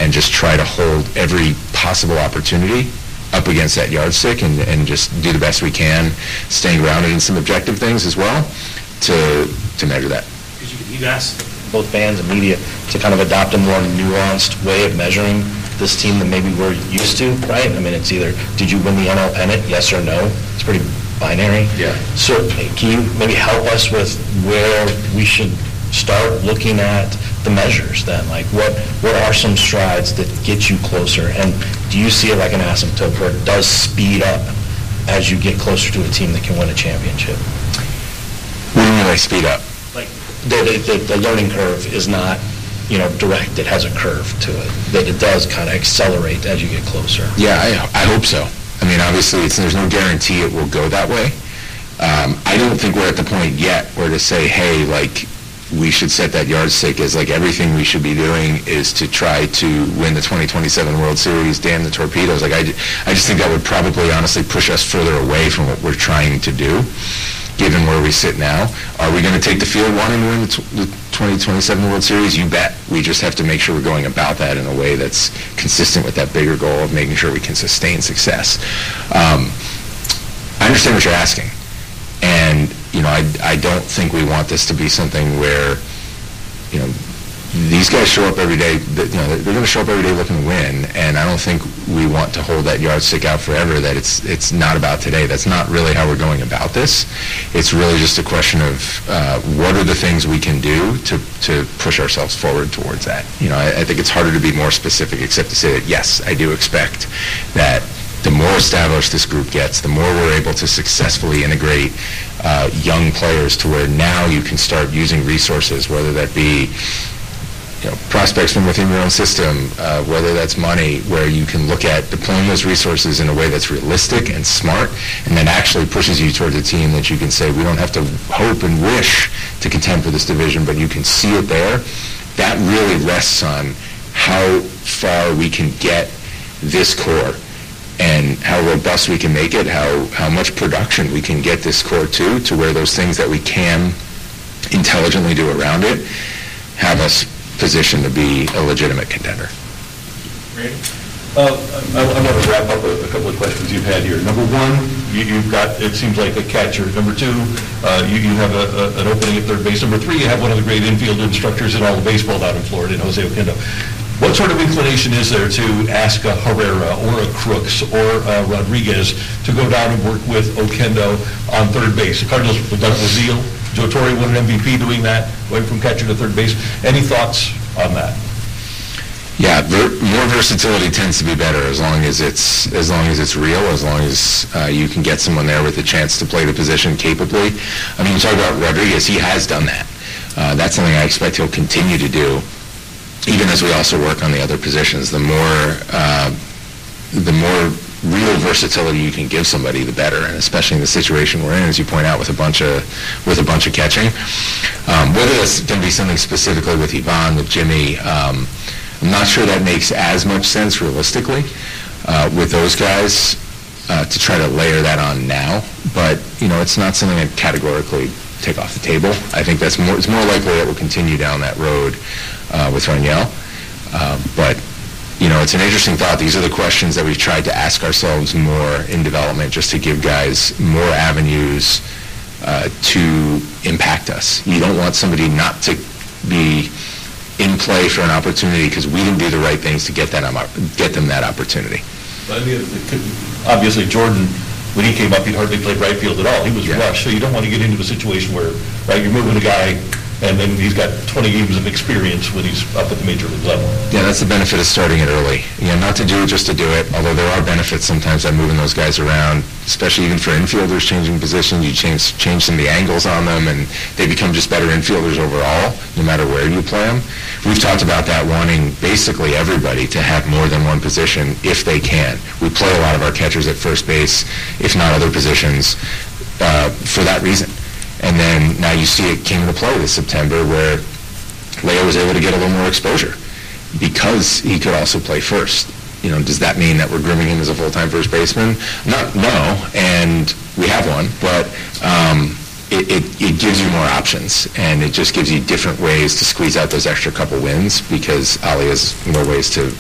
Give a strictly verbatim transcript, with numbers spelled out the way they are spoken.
and just try to hold every possible opportunity up against that yardstick and, and just do the best we can, staying grounded in some objective things as well to to measure that. You, you asked both fans and media to kind of adopt a more nuanced way of measuring this team than maybe we're used to, right? I mean, it's either, did you win the N L pennant, yes or no? It's pretty binary. Yeah. So can you maybe help us with where we should start looking at the measures then? Like what, what are some strides that get you closer? And do you see it like an asymptote where it does speed up as you get closer to a team that can win a championship? What do you mean by speed up? Like the, the, the learning curve is not, you know, direct. It has a curve to it. That it does kind of accelerate as you get closer. Yeah, I, I hope so. I mean, obviously, it's, there's no guarantee it will go that way. Um, I don't think we're at the point yet where to say, hey, like, we should set that yardstick as like everything we should be doing is to try to win the twenty twenty-seven World Series, damn the Torpedoes. Like, I, I just think that would probably honestly push us further away from what we're trying to do, given where we sit now. Are we going to take the field wanting to win the, t- the twenty twenty-seven World Series? You bet. We just have to make sure we're going about that in a way that's consistent with that bigger goal of making sure we can sustain success. Um, I understand what you're asking. And, you know, I, I don't think we want this to be something where, you know, these guys show up every day, you know, they're going to show up every day looking to win, and I don't think we want to hold that yardstick out forever, that it's it's not about today. That's not really how we're going about this. It's really just a question of uh, what are the things we can do to, to push ourselves forward towards that. You know, I, I think it's harder to be more specific except to say that, yes, I do expect that the more established this group gets, the more we're able to successfully integrate uh, young players to where now you can start using resources, whether that be you know, prospects from within your own system, uh, whether that's money, where you can look at deploying those resources in a way that's realistic and smart, and then actually pushes you towards a team that you can say, we don't have to hope and wish to contend for this division, but you can see it there. That really rests on how far we can get this core and how robust we can make it, how, how much production we can get this core to, to where those things that we can intelligently do around it have us positioned to be a legitimate contender. Randy? Uh, I, I want to wrap up a, a couple of questions you've had here. Number one, you, you've got, it seems like a catcher. Number two, uh, you, you have a, a, an opening at third base. Number three, you have one of the great infield instructors in all of baseball down in Florida, in Jose Oquendo. What sort of inclination is there to ask a Herrera or a Crooks or a Rodriguez to go down and work with Oquendo on third base? The Cardinals have done it with Zeal. Joe Torre won an M V P doing that, going from catcher to third base. Any thoughts on that? Yeah, ver- more versatility tends to be better as long as it's as long as it's real, as long as uh, you can get someone there with a chance to play the position capably. I mean, you talk about Rodriguez; he has done that. Uh, that's something I expect he'll continue to do, even as we also work on the other positions. The more uh, the more real versatility you can give somebody, the better, and especially in the situation we're in, as you point out, with a bunch of with a bunch of catching. Um, whether that's going to be something specifically with Ivan, with Jimmy, um, I'm not sure that makes as much sense realistically uh, with those guys uh, to try to layer that on now. But you know, it's not something I'd categorically take off the table. I think that's more. It's more likely that we'll continue down that road uh, with Rangel, uh, but. You know, it's an interesting thought. These are the questions that we've tried to ask ourselves more in development, just to give guys more avenues uh, to impact us. You don't want somebody not to be in play for an opportunity because we didn't do the right things to get that um, get them that opportunity. But I mean, obviously, Jordan, when he came up, he'd hardly played right field at all. He was yeah. rushed, so you don't want to get into a situation where, right, you're moving a guy, and then he's got twenty games of experience when he's up at the major league level. Yeah, that's the benefit of starting it early. You know, not to do it just to do it, although there are benefits sometimes by moving those guys around, especially even for infielders changing positions. You change change some of the angles on them, and they become just better infielders overall, no matter where you play them. We've talked about that, wanting basically everybody to have more than one position if they can. We play a lot of our catchers at first base, if not other positions, uh, for that reason. And then now you see it came into play this September where Leo was able to get a little more exposure because he could also play first. You know, does that mean that we're grooming him as a full-time first baseman? Not, no, and we have one, but um, it, it, it gives you more options, and it just gives you different ways to squeeze out those extra couple wins because Ali has more ways to